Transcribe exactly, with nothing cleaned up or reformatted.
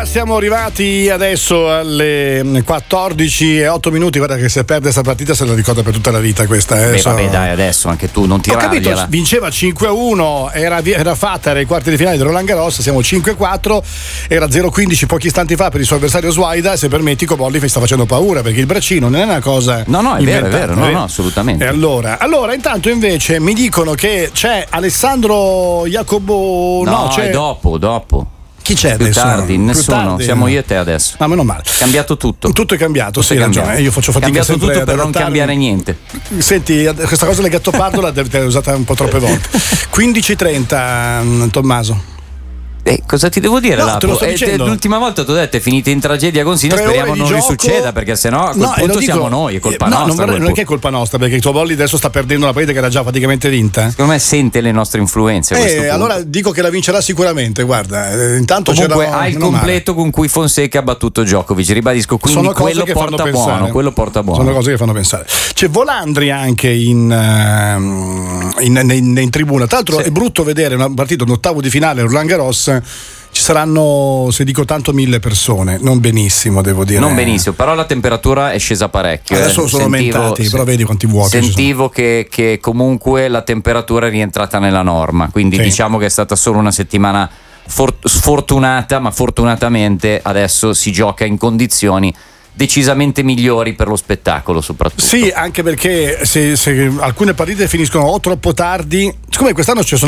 siamo arrivati adesso alle quattordici e otto minuti. Guarda che se perde questa partita se la ricorda per tutta la vita questa. Eh. Beh, so... vabbè, dai, adesso anche tu non tirargliela. Ho capito, vinceva cinque a uno, era, era fatta, era i quarti di finale di Roland Garros, siamo cinque a quattro, era zero a quindici pochi istanti fa per il suo avversario Swaida. Se permetti, Cobolli mi sta facendo paura perché il braccino non è una cosa. No, no, è vero, è vero, no, eh? no, assolutamente. E allora, allora, intanto invece mi dicono che c'è Alessandro Jacobo. No, no c'è è dopo, dopo. Chi c'è più adesso? Tardi, Più nessuno, tardi. siamo io e te adesso. Ma meno male. Cambiato tutto. Tutto è cambiato, sì, hai cambiato. ragione. Io faccio fatica cambiato sempre tutto ad per non adattarmi. cambiare niente. Senti, questa cosa del Gattopardo l'hai usata un po' troppe volte. quindici e trenta, Tommaso. Eh, cosa ti devo dire? No, te lo sto eh, dicendo. L'ultima volta ti ho detto è finita in tragedia con Sina, Tre speriamo ore di non gioco. risucceda, perché sennò a quel No, e lo punto dico- siamo noi, è colpa no, nostra. non, vorrei- quel non è che è colpa nostra, perché il Cobolli adesso sta perdendo una partita che era già praticamente vinta. Secondo me sente le nostre influenze a questo Eh, punto. allora dico che la vincerà sicuramente, guarda. eh, Intanto Comunque c'era ha il meno male. completo con cui Fonseca ha battuto Djokovic, ribadisco, quindi Sono cose quello che porta fanno buono, pensare. quello porta buono. Sono cose che fanno pensare. C'è Volandri anche in, ehm, in, in, in tribuna. Tra l'altro Sì. è brutto vedere una partita, un ottavo di finale Roland Garros. Ci saranno, se dico tanto, mille persone. Non benissimo, devo dire. Non benissimo, però la temperatura è scesa parecchio. Adesso eh. sono Sentivo- aumentati, sì. però vedi quanti vuoti ci sono. Sentivo che, che comunque la temperatura è rientrata nella norma, quindi Sì. diciamo che è stata solo una settimana for- sfortunata, ma fortunatamente adesso si gioca in condizioni decisamente migliori per lo spettacolo, soprattutto. Sì, anche perché se, se alcune partite finiscono o troppo tardi, siccome quest'anno c'è